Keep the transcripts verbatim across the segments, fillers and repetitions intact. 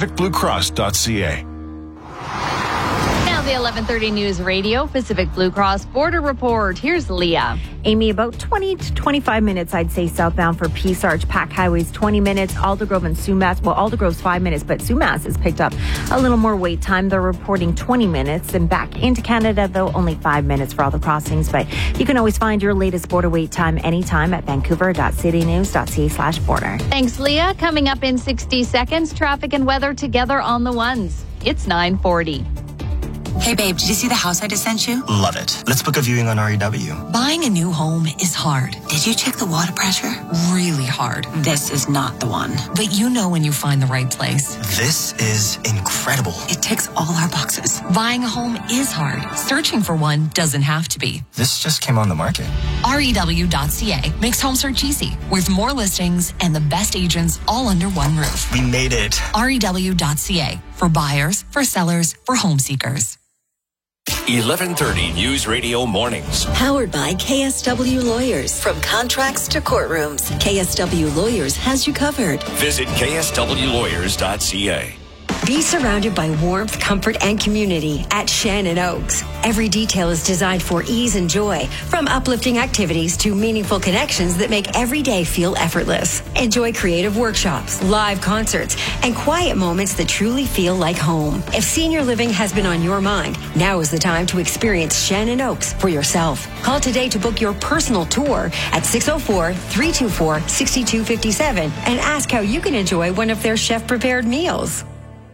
pacific blue cross dot c a. Now the eleven thirty News Radio Pacific Blue Cross Border Report. Here's Leah. Amy, about twenty to twenty-five minutes, I'd say, southbound for Peace Arch. Pack Highways, twenty minutes. Aldergrove and Sumas. Well, Aldergrove's five minutes, but Sumas has picked up a little more wait time. They're reporting twenty minutes. And back into Canada, though, only five minutes for all the crossings. But you can always find your latest border wait time anytime at vancouver dot city news dot c a slash border. Thanks, Leah. Coming up in sixty seconds, traffic and weather together on the ones. It's nine forty. Hey babe, did you see the house I just sent you? Love it. Let's book a viewing on R E W. Buying a new home is hard. Did you check the water pressure? Really hard. This is not the one. But you know when you find the right place. This is incredible. It ticks all our boxes. Buying a home is hard. Searching for one doesn't have to be. This just came on the market. R E W dot c a makes home search easy with more listings and the best agents all under one roof. We made it. R E W dot c a for buyers, for sellers, for home seekers. eleven thirty News Radio Mornings. Powered by K S W Lawyers. From contracts to courtrooms, K S W Lawyers has you covered. Visit k s w lawyers dot c a. Be surrounded by warmth, comfort, and community at Shannon Oaks. Every detail is designed for ease and joy, from uplifting activities to meaningful connections that make every day feel effortless. Enjoy creative workshops, live concerts, and quiet moments that truly feel like home. If senior living has been on your mind, now is the time to experience Shannon Oaks for yourself. Call today to book your personal tour at six oh four, three two four, six two five seven and ask how you can enjoy one of their chef-prepared meals.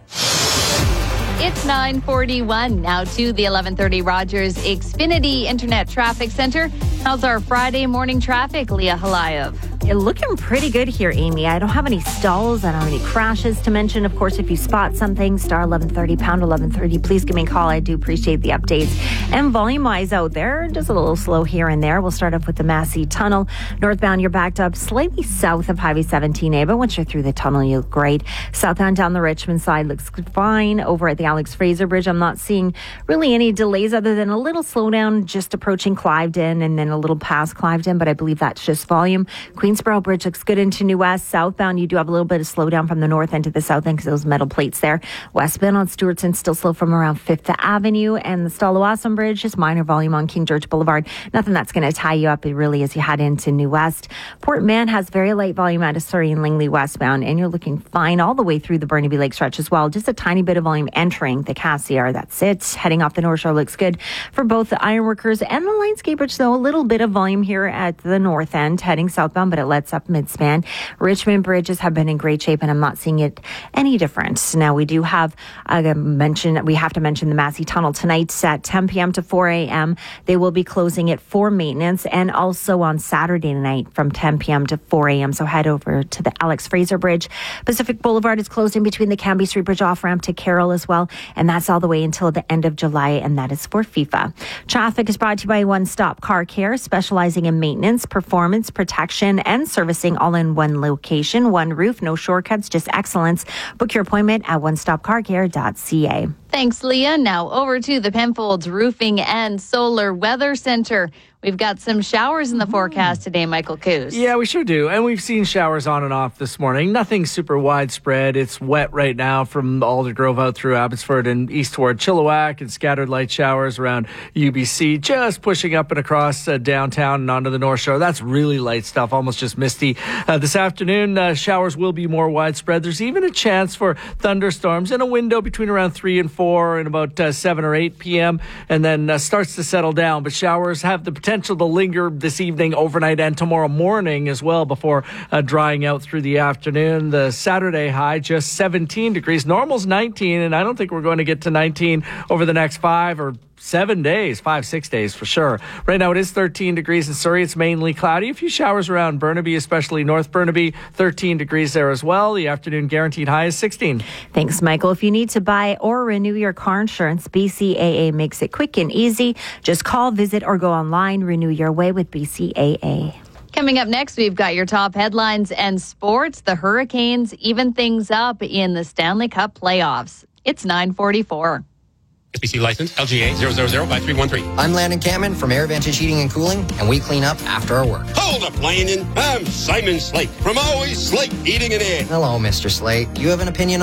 It's nine forty-one. Now to the eleven thirty Rogers Xfinity Internet Traffic Center. How's our Friday morning traffic, Leah Halayev? You're looking pretty good here, Amy. I don't have any stalls. I don't have any crashes to mention. Of course, if you spot something, star eleven thirty, pound eleven thirty, please give me a call. I do appreciate the updates. And volume-wise out there, just a little slow here and there. We'll start off with the Massey Tunnel. Northbound, you're backed up slightly south of Highway seventeen A, but once you're through the tunnel, you look great. Southbound down the Richmond side looks fine. Over at the Alex Fraser Bridge, I'm not seeing really any delays other than a little slowdown just approaching Cliveden and then a little past Cliveden, but I believe that's just volume. Queensboro Bridge looks good into New West. Southbound, you do have a little bit of slowdown from the north end to the south end because those metal plates there. Westbound on Stewartson still slow from around Fifth Avenue, and the Stalawassam Bridge, just minor volume on King George Boulevard. Nothing that's going to tie you up really as you head into New West. Port Mann has very light volume out of Surrey and Langley westbound, and you're looking fine all the way through the Burnaby Lake stretch as well. Just a tiny bit of volume entering the Cassiar. That's it. Heading off the North Shore looks good for both the Ironworkers and the Lionsgate Bridge, though. A little bit of volume here at the north end heading southbound, but it lets up mid-span. Richmond bridges have been in great shape, and I'm not seeing it any different. Now, we do have uh, mention, we have to mention the Massey Tunnel tonight at ten p.m. to four a.m. They will be closing it for maintenance, and also on Saturday night from ten p.m. to four a.m. So head over to the Alex Fraser Bridge. Pacific Boulevard is closed in between the Cambie Street Bridge off-ramp to Carroll as well, and that's all the way until the end of July, and that is for FIFA. Traffic is brought to you by One Stop Car Care, specializing in maintenance, performance, protection, and servicing all in one location, one roof, no shortcuts, just excellence. Book your appointment at one stop car care dot c a. Thanks, Leah. Now over to the Penfolds Roofing and Solar Weather Center. We've got some showers in the forecast today, Michael Coos. Yeah, we sure do. And we've seen showers on and off this morning. Nothing super widespread. It's wet right now from Aldergrove out through Abbotsford and east toward Chilliwack, and scattered light showers around U B C, just pushing up and across uh, downtown and onto the North Shore. That's really light stuff, almost just misty. Uh, this afternoon, uh, showers will be more widespread. There's even a chance for thunderstorms in a window between around three and four and about uh, seven or eight p.m. and then uh, starts to settle down. But showers have the potential to linger this evening, overnight, and tomorrow morning as well before uh, drying out through the afternoon. The Saturday high just seventeen degrees. Normal's nineteen, and I don't think we're going to get to nineteen over the next five or seven days, five, six days for sure. Right now it is thirteen degrees in Surrey. It's mainly cloudy. A few showers around Burnaby, especially North Burnaby. thirteen degrees there as well. The afternoon guaranteed high is sixteen. Thanks, Michael. If you need to buy or renew your car insurance, B C A A makes it quick and easy. Just call, visit, or go online. Renew your way with B C A A. Coming up next, we've got your top headlines and sports. The Hurricanes even things up in the Stanley Cup playoffs. It's nine forty-four. S B C license L G A zero zero zero five three one three. I'm Landon Cameron from Air Vantage Heating and Cooling, and we clean up after our work. Hold up, Landon. I'm Simon Slate from Always Slate Heating and Air. Hello, Mister Slate. You have an opinion